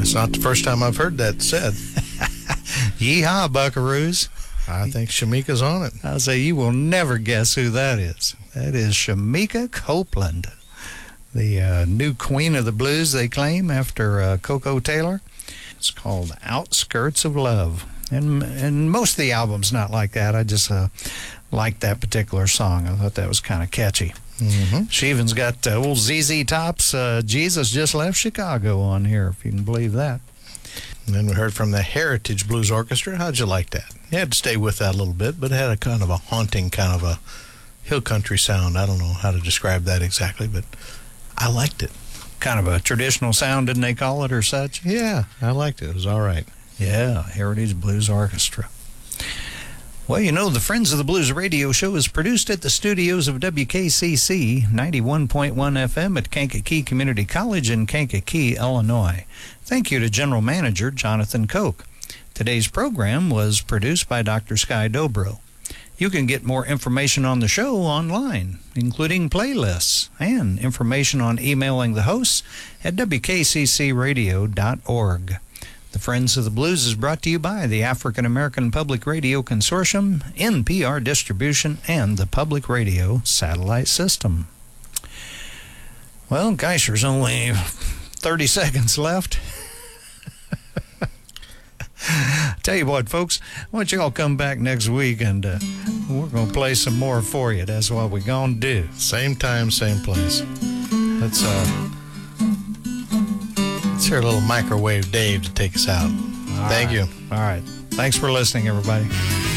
It's not the first time I've heard that said. Yeehaw, buckaroos. I think Shamika's on it. I'll say you will never guess who that is. That is Shamika Copeland, the new queen of the blues, they claim, after Coco Taylor. It's called Outskirts of Love. And most of the album's not like that. I just liked that particular song. I thought that was kind of catchy. Mm-hmm. She even's got old ZZ Top's Jesus Just Left Chicago on here, if you can believe that. And then we heard from the Heritage Blues Orchestra. How'd you like that? You had to stay with that a little bit, but it had a kind of a haunting, kind of a hill country sound. I don't know how to describe that exactly, but I liked it. Kind of a traditional sound, didn't they call it, or such? Yeah, I liked it. It was all right. Yeah, Heritage Blues Orchestra. Well, you know, the Friends of the Blues radio show is produced at the studios of WKCC 91.1 FM at Kankakee Community College in Kankakee, Illinois. Thank you to General Manager Jonathan Koch. Today's program was produced by Dr. Sky Dobro. You can get more information on the show online, including playlists and information on emailing the hosts at wkccradio.org. The Friends of the Blues is brought to you by the African American Public Radio Consortium, NPR Distribution, and the Public Radio Satellite System. Well, gosh, there's only 30 seconds left. Tell you what, folks, why don't you all come back next week and we're going to play some more for you. That's what we're going to do. Same time, same place. Let's hear a little Microwave Dave to take us out. Thank you. All right. Thanks for listening, everybody.